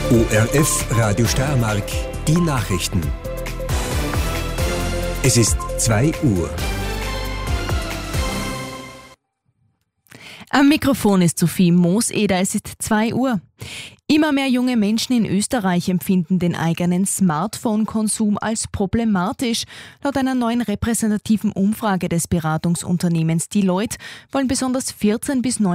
ORF Radio Steiermark, die Nachrichten. Es ist 2 Uhr. Am Mikrofon ist Sophie Mooseder, es ist 2 Uhr. Immer mehr junge Menschen in Österreich empfinden den eigenen Smartphone-Konsum als problematisch. Laut einer neuen repräsentativen Umfrage des Beratungsunternehmens Deloitte wollen besonders 14- bis